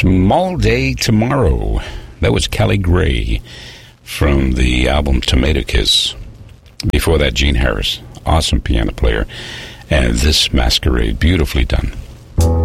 Small Day Tomorrow. That was Callie Gray from the album Tomato Kiss. Before that, Gene Harris, awesome piano player. And this Masquerade, beautifully done.